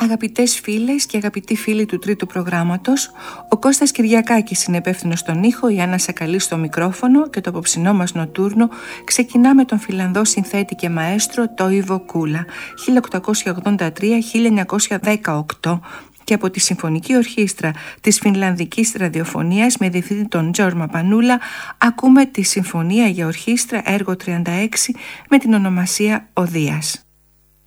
Αγαπητές φίλες και αγαπητοί φίλοι του τρίτου προγράμματος, ο Κώστας Κυριακάκης είναι υπεύθυνος στον ήχο, η Άννα Σακαλή στο μικρόφωνο και το απόψινό μας νοτούρνο ξεκινά με τον Φιλανδό συνθέτη και μαέστρο Τόιβο Κούλα, 1883-1918, και από τη Συμφωνική Ορχήστρα της Φινλανδικής Ραδιοφωνίας με διευθυντή τον Τζόρμα Πανούλα ακούμε τη Συμφωνία για Ορχήστρα έργο 36 με την ονομασία «Ο Δίας».